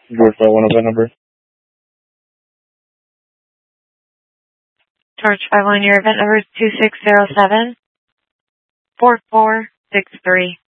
Verify one event number. Charge 51, your event number is 2607-4463.